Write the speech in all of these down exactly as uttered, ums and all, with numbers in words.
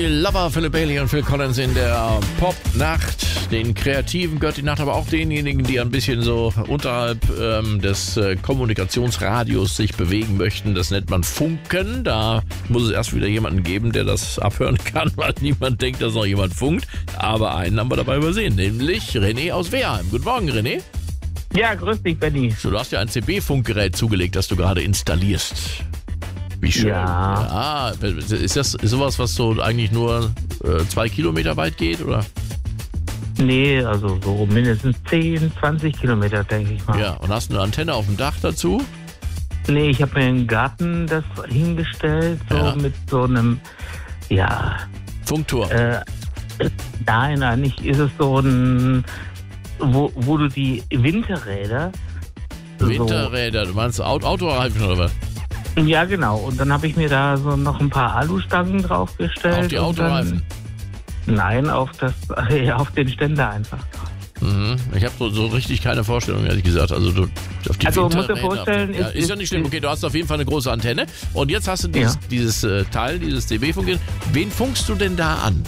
Lover, Philip Bailey und Phil Collins in der Pop-Nacht. Den Kreativen gehört die Nacht, aber auch denjenigen, die ein bisschen so unterhalb ähm, des äh, Kommunikationsradios sich bewegen möchten. Das nennt man Funken. Da muss es erst wieder jemanden geben, der das abhören kann, weil niemand denkt, dass noch jemand funkt. Aber einen haben wir dabei übersehen, nämlich René aus Wehrheim. Guten Morgen, René. Ja, grüß dich, Benni. So, du hast ja ein C B-Funkgerät zugelegt, das du gerade installierst. Wie schön. Ja. Ja, ist das ist sowas, was so eigentlich nur äh, zwei Kilometer weit geht, oder? Nee, also so mindestens zehn, zwanzig Kilometer, denke ich mal. Ja, und hast du eine Antenne auf dem Dach dazu? Nee, ich habe mir im Garten das hingestellt, so Ja. mit so einem, ja, Funkturm. äh, nein, eigentlich ist es so ein, wo, wo du die Winterräder, Winterräder, du meinst Auto, Autoreifen oder was? so, ja genau, und dann habe ich mir da so noch ein paar Alustangen draufgestellt. Auf die und Autoreifen? Dann, nein, auf das, ja, auf den Ständer einfach. Mhm. Ich habe so, so richtig keine Vorstellung, ehrlich gesagt. Also, du, auf die Also, musst dir Winterräder, vorstellen, auf die, ja, ist- ist ja nicht schlimm. Okay, du hast auf jeden Fall eine große Antenne. Und jetzt hast du dieses, Ja. dieses äh, Teil, dieses C B-Funkgerät. Wen funkst du denn da an?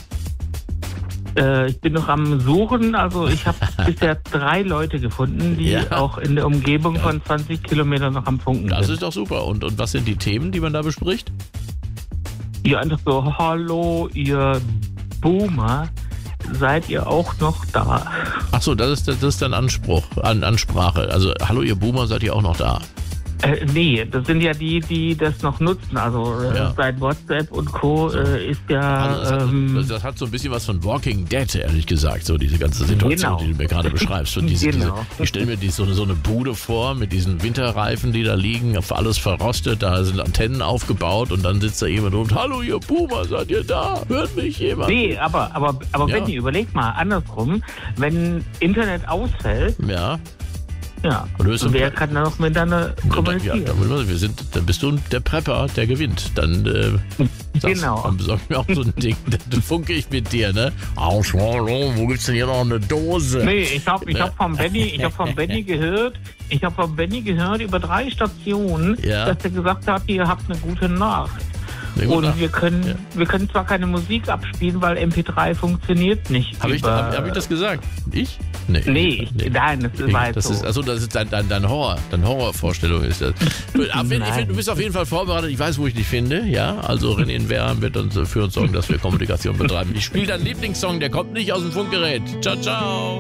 Äh, ich bin noch am Suchen, also ich habe bisher drei Leute gefunden, die Ja. auch in der Umgebung von zwanzig Kilometern noch am Funken Das sind. ist doch super. Und, und was sind die Themen, die man da bespricht? Die einfach so, hallo ihr Boomer, seid ihr auch noch da? Ach so, das ist, das ist dann Anspruch, an, Ansprache. Also, hallo ihr Boomer, seid ihr auch noch da? Äh, nee, das sind ja die, die das noch nutzen. Also äh, Ja. seit WhatsApp und Co. Äh, ist ja... Also das, hat, ähm, das, das hat so ein bisschen was von Walking Dead, ehrlich gesagt, so diese ganze Situation, Genau. die du mir gerade beschreibst. So diese, Genau. diese, ich stelle mir die, so, eine, so eine Bude vor mit diesen Winterreifen, die da liegen, auf alles verrostet, da sind Antennen aufgebaut und dann sitzt da jemand und hallo ihr Boomer, seid ihr da? Hört mich jemand? Nee, aber, aber, aber Ja. Benni, überleg mal, andersrum, wenn Internet ausfällt, Ja. ja, Und du bist wer ein- kann dann noch miteinander Ja, kommunizieren? dann, wir sind, dann bist du der Prepper, der gewinnt. Dann, äh, sagst, Genau. dann besorg mir auch so ein Ding, dann funke ich mit dir, ne? Au, hallo, wo gibt's denn hier noch eine Dose? Nee, ich habe ich Ja. hab vom Benny, ich hab vom Benny gehört, ich habe vom Benny gehört über drei Stationen, Ja. dass er gesagt hat, ihr habt eine gute Nacht. Na gut, Und na, wir können, Ja. wir können zwar keine Musik abspielen, weil M P drei funktioniert nicht. Hab ich, über, hab, hab ich das gesagt? Ich? Nee. Nee, nein, das Ich, war jetzt das so. ist, achso, das ist dein, dein, dein Horror, deine Horrorvorstellung ist das. Gut, aber wenn, ich Nein. find, du bist auf jeden Fall vorbereitet, ich weiß, wo ich dich finde, ja? Also René in Wehrheim wird uns für uns sorgen, dass wir Kommunikation betreiben. Ich spiele deinen Lieblingssong, der kommt nicht aus dem Funkgerät. Ciao, ciao.